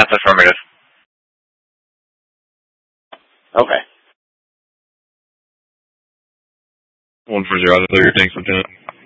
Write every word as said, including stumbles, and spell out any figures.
That's affirmative. Okay. One for zero. Thanks, Lieutenant.